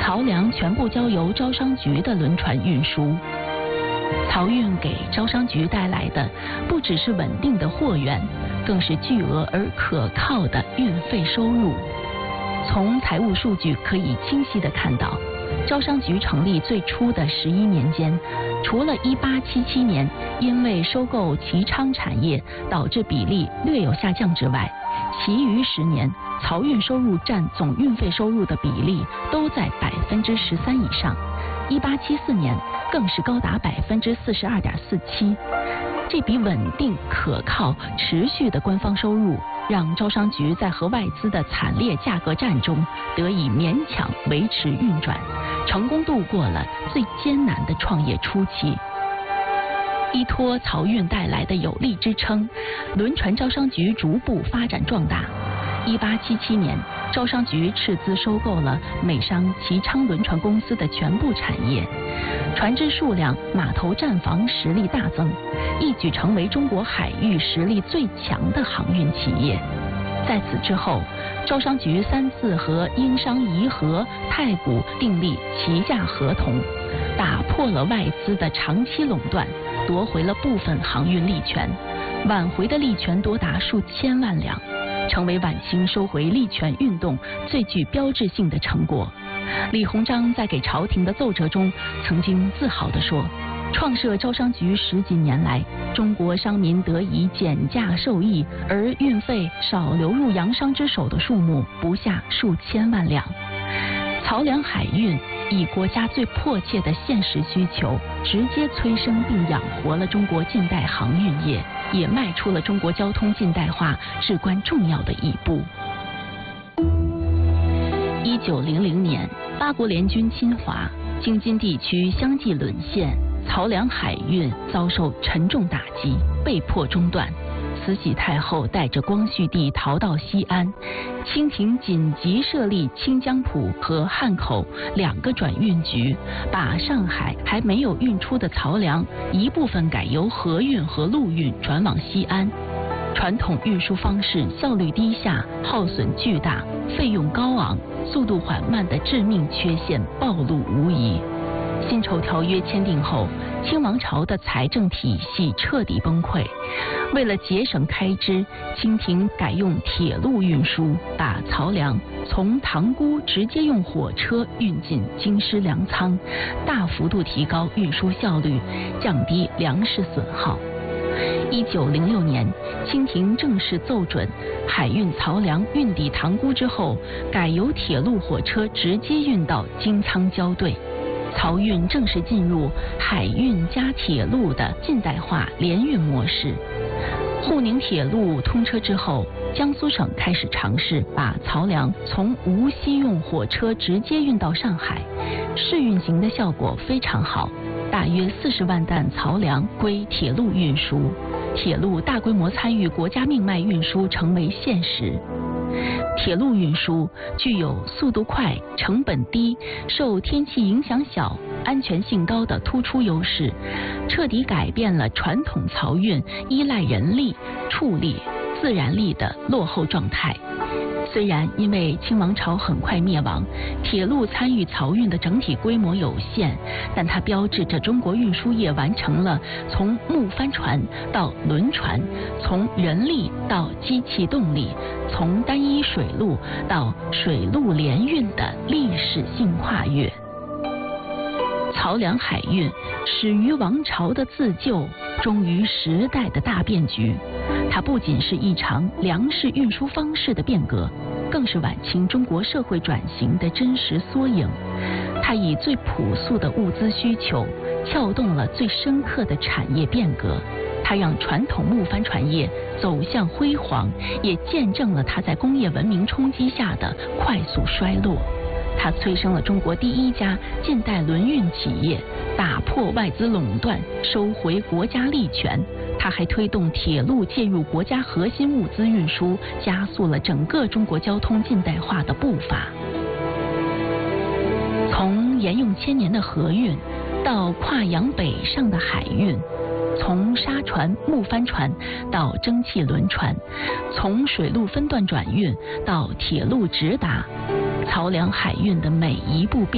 漕粮全部交由招商局的轮船运输。漕运给招商局带来的不只是稳定的货源，更是巨额而可靠的运费收入。从财务数据可以清晰地看到，招商局成立最初的11年间，除了1877年因为收购旗昌产业导致比例略有下降之外，其余10年漕运收入占总运费收入的比例都在13%以上。1874年更是高达42.47%。这笔稳定、可靠、持续的官方收入，让招商局在和外资的惨烈价格战中得以勉强维持运转，成功度过了最艰难的创业初期。依托漕运带来的有力支撑，轮船招商局逐步发展壮大。1877年，招商局斥资收购了美商旗昌轮船公司的全部产业，船只数量、码头站房实力大增，一举成为中国海域实力最强的航运企业。在此之后，招商局3次和英商怡和、太古订立旗下合同，打破了外资的长期垄断，夺回了部分航运利权，挽回的利权多达数千万两，成为晚清收回利权运动最具标志性的成果。李鸿章在给朝廷的奏折中曾经自豪地说，创设招商局10几年来，中国商民得以减价受益，而运费少流入洋商之手的数目不下数千万两。漕粮海运以国家最迫切的现实需求，直接催生并养活了中国近代航运业，也迈出了中国交通近代化至关重要的一步。1900年，八国联军侵华，京津地区相继沦陷，漕粮海运遭受沉重打击，被迫中断。慈禧太后带着光绪帝逃到西安，清廷紧急设立清江浦和汉口2个转运局，把上海还没有运出的漕粮一部分改由河运和陆运转往西安。传统运输方式效率低下，耗损巨大，费用高昂，速度缓慢的致命缺陷暴露无遗。辛丑条约签订后，清王朝的财政体系彻底崩溃。为了节省开支，清廷改用铁路运输，把漕粮从塘沽直接用火车运进京师粮仓，大幅度提高运输效率，降低粮食损耗。1906年，清廷正式奏准，海运漕粮运抵塘沽之后，改由铁路火车直接运到京仓交兑。漕运正式进入海运加铁路的近代化联运模式。沪宁铁路通车之后，江苏省开始尝试把漕粮从无锡用火车直接运到上海，试运行的效果非常好，大约40万担漕粮归铁路运输，铁路大规模参与国家命脉运输成为现实。铁路运输具有速度快、成本低、受天气影响小、安全性高的突出优势，彻底改变了传统漕运依赖人力、畜力、自然力的落后状态。虽然因为清王朝很快灭亡，铁路参与漕运的整体规模有限，但它标志着中国运输业完成了从木帆船到轮船，从人力到机器动力，从单一水路到水陆联运的历史性跨越。漕粮海运始于王朝的自救，终于时代的大变局。它不仅是一场粮食运输方式的变革，更是晚清中国社会转型的真实缩影。它以最朴素的物资需求，撬动了最深刻的产业变革。它让传统木帆船业走向辉煌，也见证了它在工业文明冲击下的快速衰落。它催生了中国第一家近代轮运企业，打破外资垄断，收回国家利权。它还推动铁路介入国家核心物资运输，加速了整个中国交通近代化的步伐。从沿用千年的河运，到跨洋北上的海运，从沙船、木帆船到蒸汽轮船，从水路分段转运到铁路直达，漕粮海运的每一步